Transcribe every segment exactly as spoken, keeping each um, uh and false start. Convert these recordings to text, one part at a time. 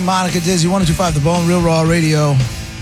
Monica Dizzy, one oh two point five The Bone, Real Raw Radio.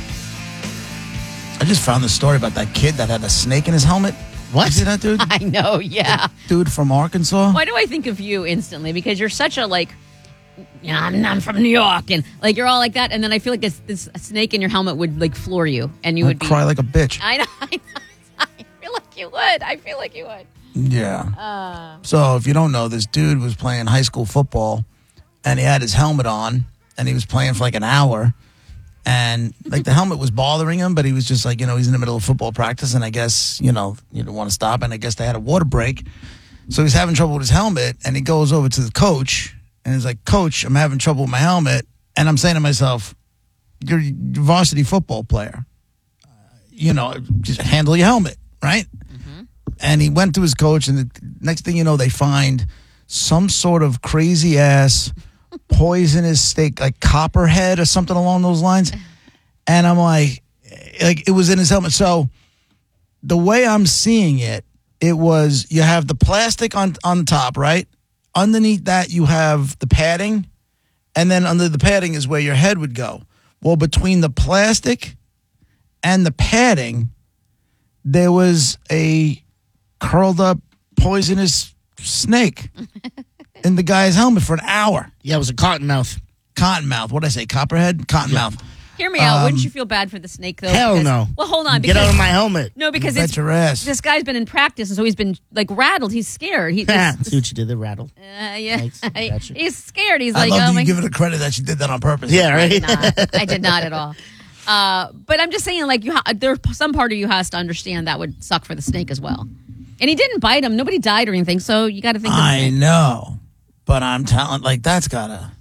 I just found the story about that kid that had a snake in his helmet. What? You see that dude? I know, yeah. The dude from Arkansas? Why do I think of you instantly? Because you're such a, like, you know, I'm, I'm from New York, and, like, you're all like that, and then I feel like this, this snake in your helmet would, like, floor you, and you I'd would be... cry like a bitch. I know, I know. I feel like you would. I feel like you would. Yeah. Uh, So, if you don't know, this dude was playing high school football, and he had his helmet on, and he was playing for, like, an hour, and, like, the helmet was bothering him, but he was just like, you know, he's in the middle of football practice, and I guess, you know, you don't want to stop, and I guess they had a water break. So he's having trouble with his helmet, and he goes over to the coach, and he's like, Coach, I'm having trouble with my helmet. And I'm saying to myself, you're a varsity football player. Uh, you know, just handle your helmet, right? Mm-hmm. And he went to his coach, and the next thing you know, they find some sort of crazy-ass poisonous steak, like copperhead or something along those lines. And I'm like, like it was in his helmet. So the way I'm seeing it, it was you have the plastic on, on the top, right? Underneath that, you have the padding. And then under the padding is where your head would go. Well, between the plastic and the padding, there was a curled up poisonous snake in the guy's helmet for an hour. Yeah, it was a cottonmouth. Cottonmouth. What did I say? Copperhead? Cottonmouth. hear me out. Um, Wouldn't you feel bad for the snake, though? Hell Because- no. Well, hold on. Get Because, out of my helmet. No, because Bet it's, your ass. this guy's been in practice, and so he's been, like, rattled. He's scared. He, this, See what you did, the rattle. uh, yeah. Thanks. Gotcha. He's scared. He's I like, love oh, that my you give it a credit that she did that on purpose. Yeah, I right? did not. I did not at all. Uh, but I'm just saying, like, you ha- there's some part of you has to understand that would suck for the snake as well. And he didn't bite him. Nobody died or anything, so you got to think. I of know. But I'm telling, like, that's gotta.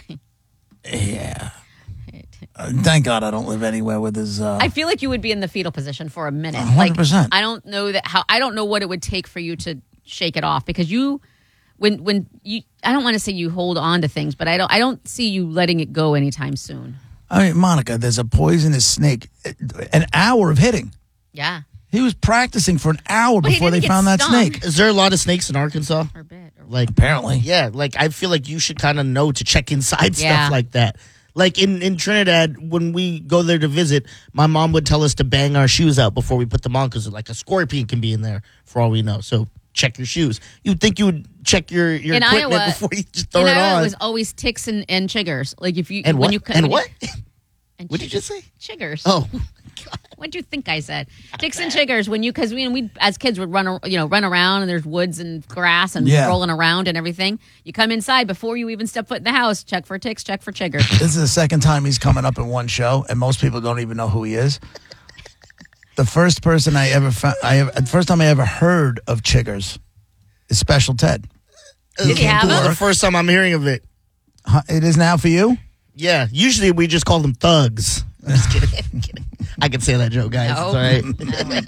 Yeah. Uh, thank God I don't live anywhere with his. Uh, I feel like you would be in the fetal position for a minute. one hundred percent. Like, I don't know that how. I don't know what it would take for you to shake it off because you, when when you, I don't want to say you hold on to things, but I don't. I don't see you letting it go anytime soon. I mean, Monica, there's a poisonous snake. An hour of hitting. Yeah, He was practicing for an hour Well, he before they didn't get found that stung. snake. Is there a lot of snakes in Arkansas? or a bit. Or, Like, Apparently. yeah, like I feel like you should kind of know to check inside Yeah. stuff like that. Like in, in Trinidad, when we go there to visit, my mom would tell us to bang our shoes out before we put them on because like a scorpion can be in there for all we know. So check your shoes. You'd think you would check your, your In equipment Iowa- before you just throw in it Iowa, on. it was always ticks and, and chiggers. Like if you and when what? you and when what? You, and What did you just say? Chiggers. Oh, What do you think I said? Ticks and chiggers. When you, because we, we as kids would run, ar- you know, run around and there's woods and grass and Yeah. rolling around and everything. You come inside before you even step foot in the house. Check for ticks. Check for chiggers. This is the second time he's coming up in one show, and most people don't even know who he is. The first person I ever found, I ever, the first time I ever heard of chiggers is Special Ted. Did he have this is them? the first time I'm hearing of it. Huh, it is now for you? Yeah, usually we just call them thugs. I'm just kidding. I'm kidding. I can say that joke, guys. No. It's all right. Oh my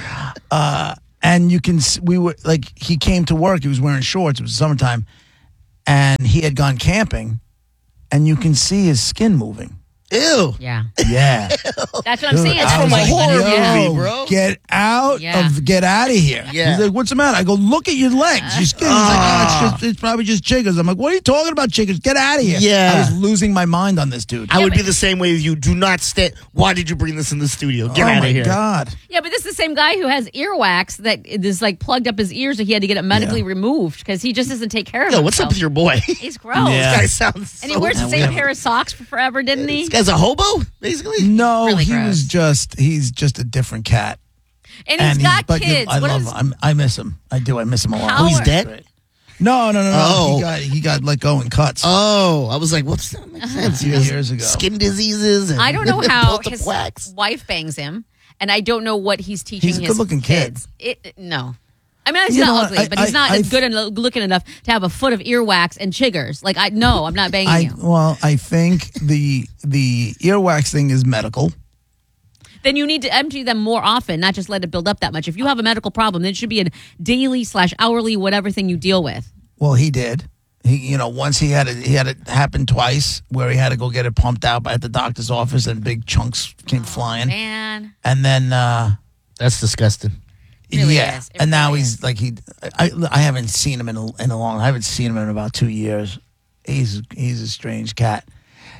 god. And you can, s- we were, like, he came to work, he was wearing shorts, it was summertime, and he had gone camping, and you can see his skin moving. Ew. Yeah. Yeah. That's what I'm Dude, saying. I from was a like, horror "Yo, movie, bro." Get out Yeah. of, get out of here. Yeah. He's like, what's the matter? I go, look at your legs. Your skin. He's like, oh, it's, just, it's probably just chiggers. I'm like, what are you talking about, chiggers? Get out of here. Yeah. I was losing my mind on this dude. I would but- be the same way as you. Do not stay. Why did you bring this in the studio? Get oh, out my of here. God. Yeah, but this is the same guy who has earwax that is like plugged up his ears, so he had to get it medically Yeah. removed because he just doesn't take care of Yo, himself. what's up with your boy? He's gross. Yeah. This guy sounds. And he so- wears the we same have- pair of socks for forever, didn't he? This guy's a hobo, basically. No, Really he gross. was just, he's just a different cat. And he's and got but you- kids. I What love is- him. I'm, I miss him. I do. I miss him a lot. How Oh, he's are- dead. No, no, no, no. Oh. He got he got let go in cuts. Oh, I was like, what's that? Makes sense. He has Years ago. skin diseases. And I don't know how built up his wax. wife bangs him, and I don't know what he's teaching He's a his good-looking kid. kids. It, no. I mean, he's You know not what? ugly, I- but he's I- not I- good and looking enough to have a foot of earwax and chiggers. Like, I no, I'm not banging I you. well, I think the the earwax thing is medical. Then you need to empty them more often, not just let it build up that much. If you have a medical problem, then it should be a daily slash hourly whatever thing you deal with. Well, he did. He, you know, once he had it, he had it happen twice, where he had to go get it pumped out at the doctor's office, and big chunks came flying. Man, And then, uh, That's disgusting. It really yeah, is. It and now really he's like he. I I haven't seen him in a, in a long. I haven't seen him in about two years. He's he's a strange cat.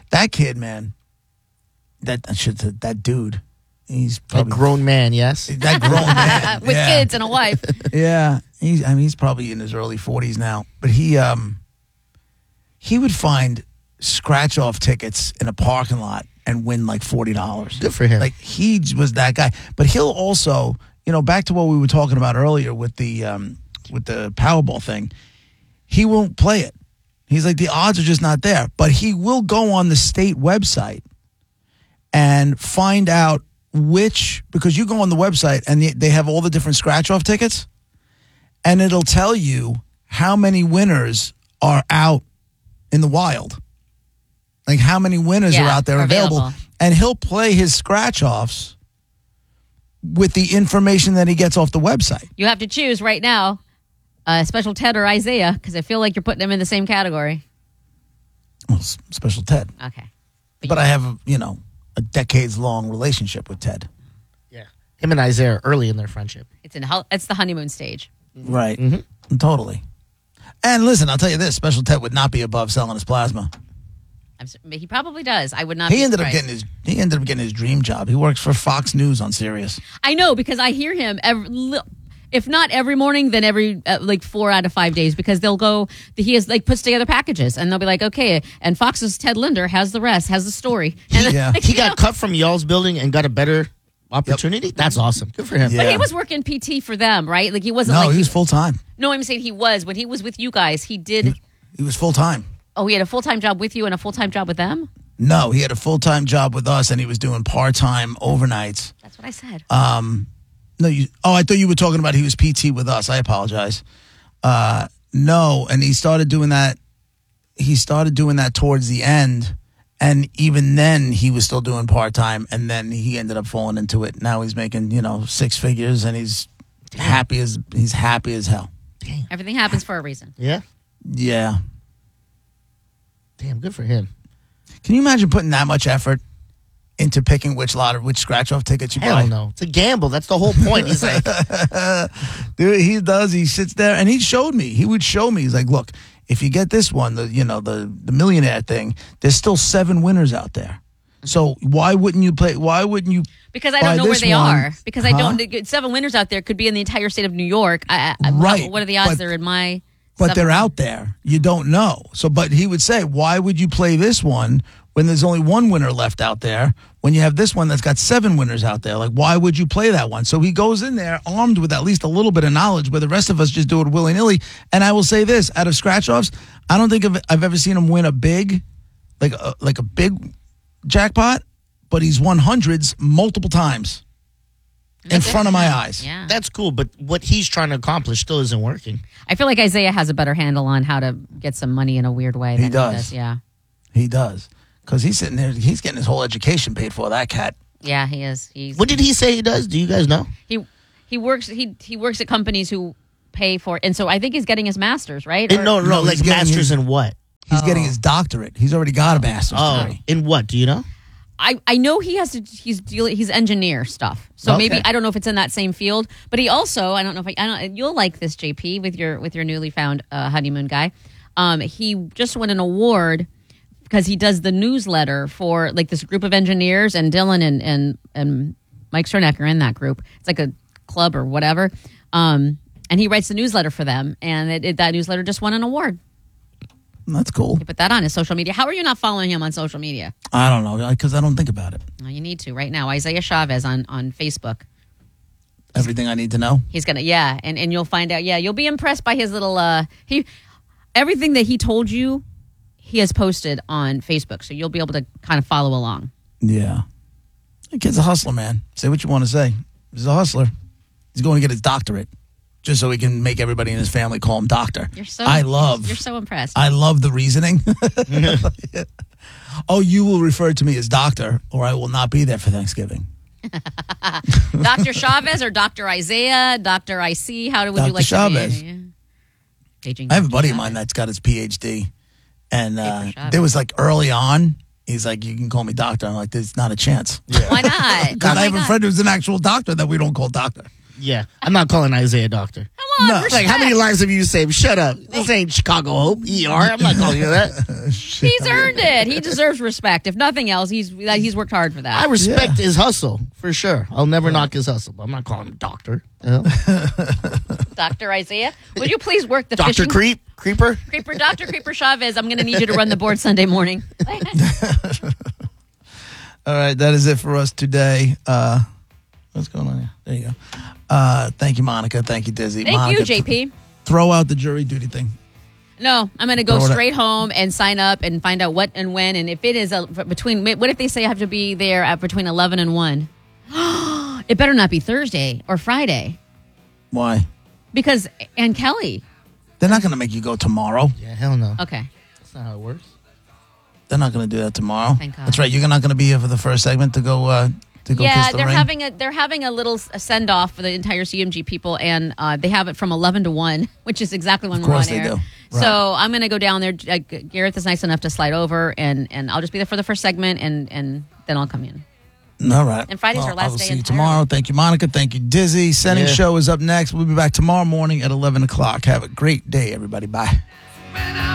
That kid, man. That that shit. That dude. He's A probably grown man, yes. that grown man With yeah. kids and a wife. Yeah, he's. I mean, he's probably in his early forties now. But he, um, he would find scratch off tickets in a parking lot and win like forty dollars. Good for him. Like he was that guy. But he'll also, you know, back to what we were talking about earlier with the um, with the Powerball thing. He won't play it. He's like, the odds are just not there. But he will go on the state website and find out which, because you go on the website and they have all the different scratch off tickets, and it'll tell you how many winners are out in the wild. Like how many winners Yeah, are out there are available. available. And he'll play his scratch offs with the information that he gets off the website. You have to choose right now, uh, Special Ted or Isaiah, because I feel like you're putting them in the same category. Well, s- Special Ted. Okay. But I have, a, you know, a decades long relationship with Ted. Yeah. Him and Isaiah are early in their friendship. It's in hu- it's the honeymoon stage. Right. Totally. And listen, I'll tell you this, Special Ted would not be above selling his plasma. I'm, s- he probably does. I would not. He be ended up surprised. getting his he ended up getting his dream job. He works for Fox News on Sirius. I know because I hear him every, li- if not every morning, then every uh, like four out of five days because they'll go. He has like puts together packages and they'll be like, okay, and Fox's Ted Linder has the rest, has the story. And Yeah. like, He you know, got cut from y'all's building and got a better opportunity. That's awesome. Good for him. Yeah. But he was working P T for them, right? Like he wasn't No, like he was full time. No, I'm saying he was when he was with you guys. He did. He was full time. Oh, he had a full time job with you and a full time job with them. No, he had a full time job with us, and he was doing part time overnights. That's what I said. Um, no, you. Oh, I thought you were talking about he was P T with us. I apologize. Uh, no, and he started doing that. He started doing that towards the end, and even then, he was still doing part time. And then he ended up falling into it. Now he's making you know six figures, and he's happy as he's happy as hell. Everything happens for a reason. Yeah. Yeah. Damn, good for him. Can you imagine putting that much effort into picking which lot of which scratch off tickets you buy? Hell no. It's a gamble. That's the whole point. He's like, Dude, he does. He sits there and he showed me. He would show me. He's like, look, if you get this one, the you know the the millionaire thing, there's still seven winners out there. So why wouldn't you play? Why wouldn't you? Because I buy don't know where this they one? are. Because I Huh? don't. Seven winners out there could be in the entire state of New York. I, I, Right, What are the odds but- they're in my? But seven- they're out there. You don't know. So, but he would say, why would you play this one when there's only one winner left out there? When you have this one that's got seven winners out there, like why would you play that one? So he goes in there armed with at least a little bit of knowledge, where the rest of us just do it willy nilly. And I will say this: out of scratch offs, I don't think I've, I've ever seen him win a big, like a, like a big jackpot, but he's won hundreds multiple times in front of my eyes. Yeah. that's cool, but what he's trying to accomplish still isn't working. I feel like Isaiah has a better handle on how to get some money in a weird way. He than does. He does. Yeah. He does, because he's sitting there, he's getting his whole education paid for. That cat. Yeah, he is. He's What did he say he does? Do you guys know? he he works he he works at companies who pay for, and so I think he's getting his master's, right? And Or- no, no, No, like he's getting masters his- in what? He's getting his doctorate. He's already got a master's Oh, degree. in what? Do you know? I, I know he has to he's dealing he's engineer stuff. So Okay. maybe I don't know if it's in that same field, but he also I don't know if I, I don't you'll like this J P with your with your newly found uh, honeymoon guy. Um, he just won an award because he does the newsletter for like this group of engineers, and Dylan and and and Mike Cernak are in that group. It's like a club or whatever. Um, and he writes the newsletter for them, and it, it, that newsletter just won an award. That's cool. He put that on his social media. How are you not following him on social media? I don't know, because I don't think about it. Well, you need to right now. Isaiah Chavez on, on Facebook. Everything I need to know. He's gonna yeah, and, and you'll find out. Yeah, you'll be impressed by his little uh he everything that he told you, he has posted on Facebook. So you'll be able to kind of follow along. Yeah. The kid's a hustler, man. Say what you want to say. He's a hustler. He's going to get his doctorate just so he can make everybody in his family call him doctor. You're so I love you're so impressed. I love the reasoning. Oh, you will refer to me as doctor, or I will not be there for Thanksgiving. Doctor Chavez or Doctor Isaiah, Doctor I C. How do would you Doctor like Chavez. to be? Yeah. Paging I have a Doctor buddy of Chavez. mine that's got his P H D, and uh, Paper Chavez. there was like early on, he's like, you can call me doctor. I'm like, there's not a chance. Why not? Because Oh I my have a God. friend who's an actual doctor that we don't call doctor. Yeah, I'm not calling Isaiah doctor. Come on, No. Like, respect. how many lives have you saved? Shut up. This ain't Chicago Hope, E R. I'm not calling you that. He's earned it. He deserves respect. If nothing else, he's he's worked hard for that. I respect Yeah. his hustle, for sure. I'll never knock his hustle, but I'm not calling him doctor. You know? Doctor Isaiah, would you please work the Doctor fishing Creep? Creeper? Creeper, Doctor Creeper Chavez? I'm going to need you to run the board Sunday morning. All right, that is it for us today. Uh, what's going on here? There you go. Uh, thank you, Monica. Thank you, Dizzy. Thank Monica, you, J P. Throw out the jury duty thing. No, I'm going to go Throw it- straight home and sign up and find out what and when. And if it is a, between, what if they say I have to be there at between eleven and one? It better not be Thursday or Friday Why? because Ann Kelly. They're not going to make you go tomorrow. Yeah, hell no. Okay. That's not how it works. They're not going to do that tomorrow. Thank God. That's right. You're not going to be here for the first segment to go uh, to go Yeah, kiss the they're ring. having a they're having a little send off for the entire C M G people, and uh, they have it from eleven to one, which is exactly when Of we're on course they air. do. Right. So I'm going to go down there. Uh, Gareth is nice enough to slide over, and, and I'll just be there for the first segment, and, and then I'll come in. All right. And Friday's well, our last I will day see you entirely. tomorrow. Thank you, Monica. Thank you, Dizzy. Sending Yeah. show is up next. We'll be back tomorrow morning at eleven o'clock. Have a great day, everybody. Bye. When I